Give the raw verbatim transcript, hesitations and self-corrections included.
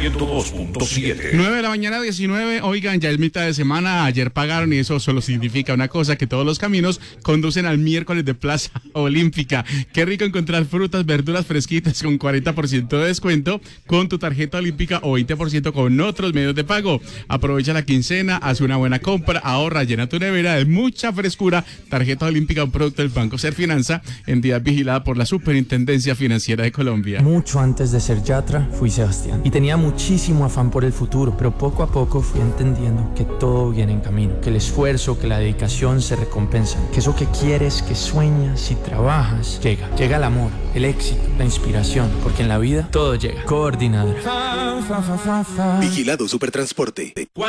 ciento dos punto siete. nueve de la mañana, diecinueve. Oigan, ya es mitad de semana. Ayer pagaron y eso solo significa una cosa: que todos los caminos conducen al miércoles de Plaza Olímpica. Qué rico encontrar frutas, verduras fresquitas con cuarenta por ciento de descuento con tu tarjeta olímpica o veinte por ciento con otros medios de pago. Aprovecha la quincena, haz una buena compra, ahorra, llena tu nevera de mucha frescura. Tarjeta olímpica, un producto del Banco Ser Finanza, entidad vigilada por la Superintendencia Financiera de Colombia. Mucho antes de ser Yatra, fui Sebastián. Y tenía muchísimo afán por el futuro, pero poco a poco fui entendiendo que todo viene en camino. Que el esfuerzo, que la dedicación se recompensan. Que eso que quieres, que sueñas y trabajas, llega. Llega el amor, el éxito, la inspiración. Porque en la vida todo llega. Coordinador. Vigilado Supertransporte.